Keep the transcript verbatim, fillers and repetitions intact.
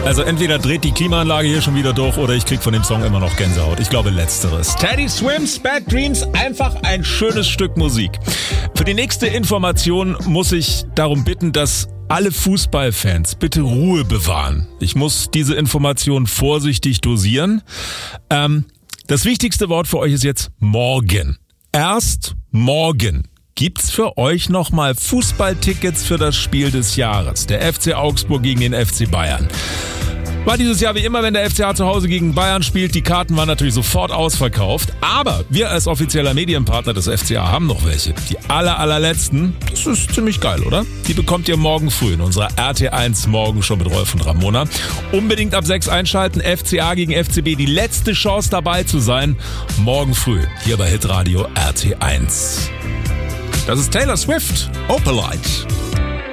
Also entweder dreht die Klimaanlage hier schon wieder durch oder ich krieg von dem Song immer noch Gänsehaut. Ich glaube letzteres. Teddy Swims, Bad Dreams, einfach ein schönes Stück Musik. Für die nächste Information muss ich darum bitten, dass alle Fußballfans bitte Ruhe bewahren. Ich muss diese Information vorsichtig dosieren. Ähm, das wichtigste Wort für euch ist jetzt morgen. Erst morgen gibt's für euch nochmal Fußballtickets für das Spiel des Jahres. Der F C Augsburg gegen den F C Bayern. War dieses Jahr wie immer, wenn der F C A zu Hause gegen Bayern spielt. Die Karten waren natürlich sofort ausverkauft. Aber wir als offizieller Medienpartner des F C A haben noch welche. Die aller, allerletzten, das ist ziemlich geil, oder? Die bekommt ihr morgen früh in unserer R T eins Morgenshow mit Rolf und Ramona. Unbedingt ab sechs einschalten. F C A gegen F C B. Die letzte Chance dabei zu sein. Morgen früh hier bei Hitradio R T eins. Das ist Taylor Swift, Opalite.